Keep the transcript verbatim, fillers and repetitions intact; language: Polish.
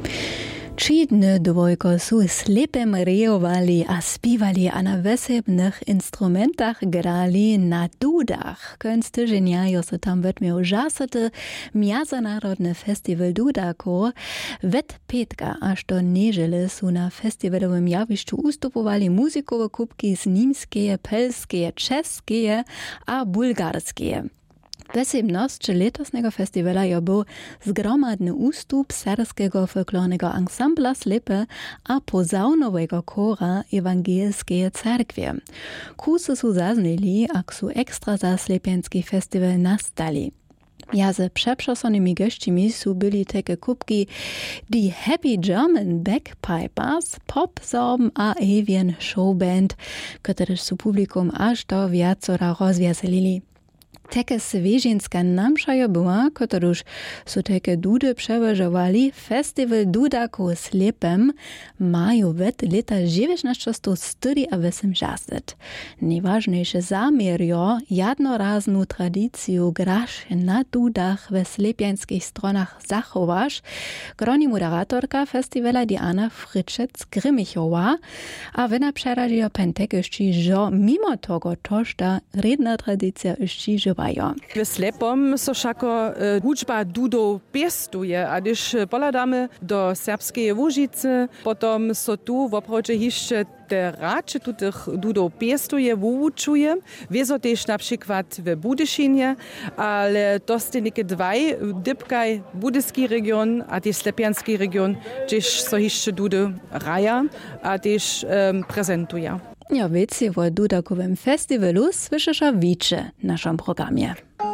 Trzy dny dwojko su slepem rejowali a spiwali a na wesebnych instrumentach grali na dudach. Końc tygodnia jo se tam wetmiał żasety Międzynarodny Festiwal Dudaków. Wet petka aż do niedzieli su na festiwalowym jawiszczu ustupowali muzikowe kubki z niemskie, pelskie, czeskie a bułgarskie. Wesiemnosć letosnego festiwala jo był zgromadny ustup serskiego folklornego ansambla Slepe a pozaunowego kora Ewangelskiej Cerkwie. Kusy su zaznili, ak su ekstra za slepianski festiwal nastali. Ja ze przeprzosonymi gościmi su byli takie kubki die Happy German Bagpipers, Popsorben a Avian Showband, które su publikum aż do wiacora rozwieselili. Takie svežinska namšajo była, któruż su takie dudy przeważowali, festiwal Dudaków Slepem mają wet leta dziewiętnaście czterdzieści. Najważniejszy zamiar jo jednorazną tradycję grasz na dudach we slepianskich stronach zachowasz, groni moderatorka festiwala Diana Fryczec-Grymichowa, a wyna przeradziła pentekości, że mimo tego tożta redna tradycja jeszcze żywa. W Slepom so všako e, hudžba dudo pestuje, a když poladamy do serbskiej Łužice, potom so tu w oproče jeszcze te rače tu tych dudo pestuje, wučuje. Wieso też na przykład w Budyszynie, ale to jest niekie dwaj, dybkaj budyski region, a też slepianski region, gdzieś so jeszcze dudo raja, a też e, prezentuje. Ja, wiecie, o Dudakowym festiwalu słyszysz wicze w naszym programie.